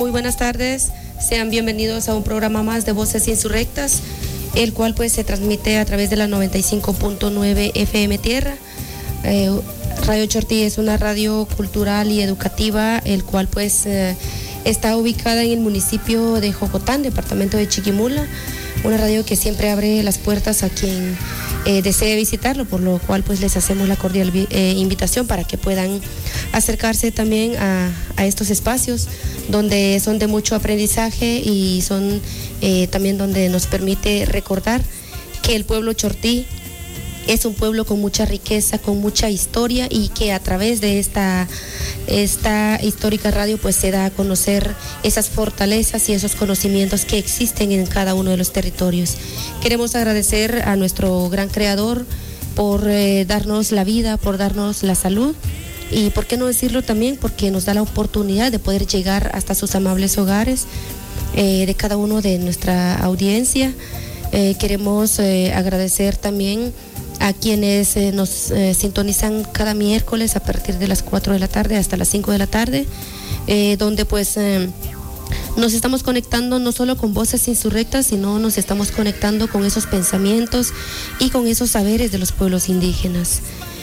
Muy buenas tardes, sean bienvenidos a un programa más de Voces Insurrectas, el cual pues se transmite a través de la 95.9 FM Tierra. Radio Chortí es una radio cultural y educativa, el cual pues está ubicada en el municipio de Jocotán, departamento de Chiquimula, una radio que siempre abre las puertas a quien desee visitarlo, por lo cual pues les hacemos la cordial invitación para que puedan acercarse también a estos espacios donde son de mucho aprendizaje y son también donde nos permite recordar que el pueblo chortí es un pueblo con mucha riqueza, con mucha historia, y que a través de esta histórica radio pues se da a conocer esas fortalezas y esos conocimientos que existen en cada uno de los territorios. Queremos agradecer a nuestro gran creador por darnos la vida, por darnos la salud, y por qué no decirlo también, porque nos da la oportunidad de poder llegar hasta sus amables hogares de cada uno de nuestra audiencia. Queremos agradecer también a quienes nos sintonizan cada miércoles a partir de las 4 de la tarde hasta las 5 de la tarde, donde pues nos estamos conectando no solo con Voces Insurrectas, sino nos estamos conectando con esos pensamientos y con esos saberes de los pueblos indígenas.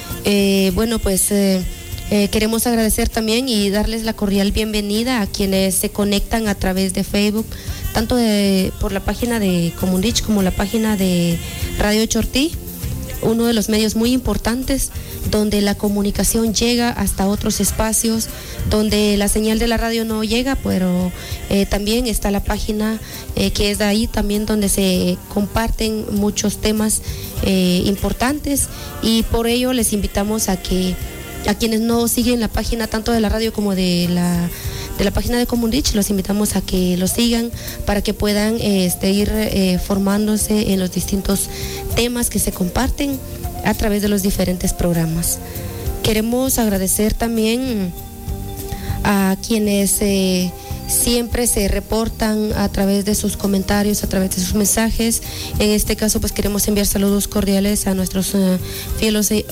Queremos agradecer también y darles la cordial bienvenida a quienes se conectan a través de Facebook, tanto por la página de Comundich como la página de Radio Chortí, uno de los medios muy importantes donde la comunicación llega hasta otros espacios, donde la señal de la radio no llega, pero también está la página que es de ahí también donde se comparten muchos temas importantes, y por ello les invitamos a quienes no siguen la página tanto de la radio como de la página de Comundich, los invitamos a que lo sigan para que puedan ir formándose en los distintos temas que se comparten a través de los diferentes programas. Queremos agradecer también a quienes siempre se reportan a través de sus comentarios, a través de sus mensajes. En este caso pues queremos enviar saludos cordiales a nuestros fieles